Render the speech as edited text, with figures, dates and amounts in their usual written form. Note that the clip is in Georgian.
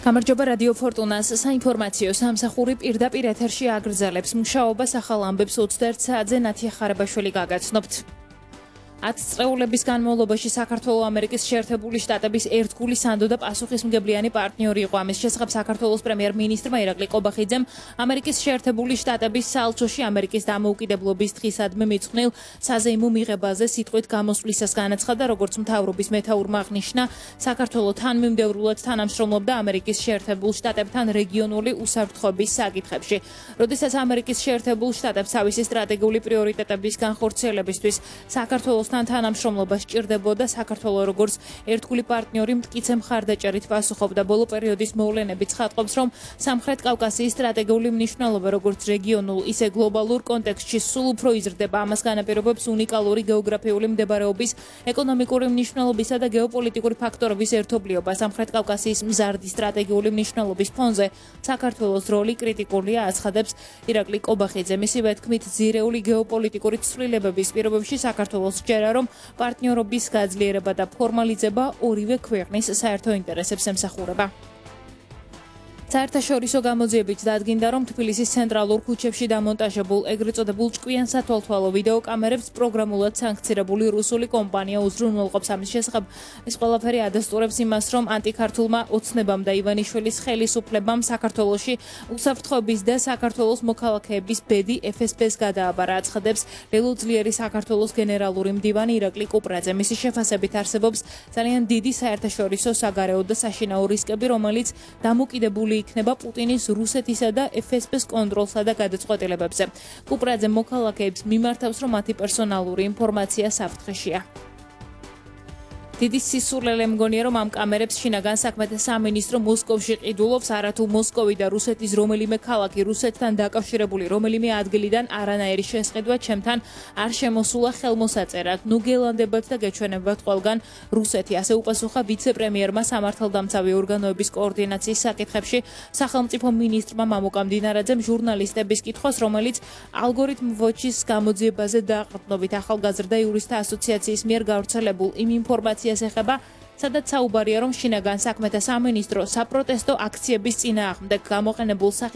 გამარჯობა რადიო ფორტუნას საინფორმაციო სამსახური პირდაპირ ეთერში აგრძელებს მუშაობას ახალ ამბებს 21 საათზე ნათია ხარებაშვილი გაგაცნობთ. 10 წლების განმავლობაში საქართველოს ამერიკის შეერთებული შტატების ერთგული სანდო და პასუხისმგებლიანი პარტნიორი იყო. ამის შესახებ საქართველოს პრემიერ-მინისტრმა ირაკლი ყობახიძემ ამერიკის შეერთებული შტატების საელჩოში ამერიკის დამოუკიდებლობის დღისადმი მიძღვნილ საზეიმო მიღებაზე სიტყვით გამოსვლისას განაცხადა, როგორც მთავრობის მეთაურმა აღნიშნა, საქართველოს თანმიმდევრულად თანამშრომლობდა ამერიკის შეერთებულ შტატებთან რეგიონული უსაფრთხოების საკითხებში. როდესაც ამერიკის შეერთებულ შტატებს თავისი სტრატეგიული პრიორიტეტების განხორციელებისთვის საქართველოს თანამშრომლობა სჭირდებოდა, საქართველოს როგორც ერთგული პარტნიორი მტკიცე მხარდაჭერით პასუხობდა. ბოლო პერიოდის მოვლენებით ცხადყოფს, რომ სამხრეთ კავკასიის სტრატეგიული მნიშვნელობა როგორც რეგიონულ, ისე გლობალურ კონტექსტში სულ უფრო იზრდება. ამას განაპირობებს უნიკალური გეოგრაფიული მდებარეობის, ეკონომიკური მნიშვნელობისა და გეოპოლიტიკური ფაქტორების ერთობლიობა. სამხრეთ კავკასიის მზარდი სტრატეგიული მნიშვნელობის ფონზე საქართველოს როლი კრიტიკულია, აცხადებს ირაკლი ყობახიძე. მისივე თქმით, ძირეული გეოპოლიტიკური ცვლილებების პირობებში საქართველოს რომ პარტნიორობის გაძლიერება და ფორმალიზება ორივე ქვეყნის საერთო ინტერესებს ემსახურება. საერთაშორისო გამოძიებით დადგინდა, რომ თბილისის ცენტრალურ ქუჩებში დამონტაჟებულ ეგრეთ წოდებულ ჭკვიან სათვალთვალო ვიდეოკამერებს პროგრამულად სანქცირებული რუსული კომპანია უზრუნველყოფს. ამის შესახებ ეს ყველაფერი ადასტურებს იმას, რომ ანტიქართულმა ოცნებამ და ივანიშვილის ხელისუფლებამ საქართველოში უსაფრთხოების და საქართველოს მოქალაქეების ბედი FSB-ს გადააბარა, აცხადებს ველოძლიერი საქართველოს გენერალური მდივანი ირაკლი კუპრაძე. მისი შეფასებით არსებობს ძალიან დიდი საერთაშორისო საგარეო და საშინაო რისკები, რომელიც დამოკიდებული იქნება პუტინის რუსეთისა და FSB-ს კონტროლსა და გადაწყვეტილებებზე. კუპრაძე მოქალაქეებს მიმართავს, რომ მათი პერსონალური ინფორმაცია საფრთხეშია. დიდი სისულელე მგონია, რომ ამ კამერებს შინაგან საქმეთა სამინისტრო მოსკოვში ყიდულობს, არათუ მოსკოვი და რუსეთის რომელიმე ქალაქი რუსეთთან დაკავშირებული რომელიმე ადგილიდან არანაირი შესყიდვა ჩემთან არ შემოსულა ხელმოსაწერად. ნუ გელანდებათ და გეჩვენებათ ყველგან რუსეთი, ასე უპასუხა ვიცე-პრემიერმა სამართალდამცავი ორგანოების კოორდინაციის საკითხებში სახელმწიფო მინისტრმა მამუკა მდინარაძემ ჟურნალისტების კითხვას, რომელიც ალგორითმ ვოჩის გამოძიებაზე დაყრდნობით ახალგაზრდა იურისტთა ასოციაციის მიერ გავრცელებულ იმ ინფორმაციას ეხება, სადაც საუბარია, რომ შინაგან საქმეთა სამინისტრო საპროტესტო აქციების წინააღმდეგ გამოყენებულ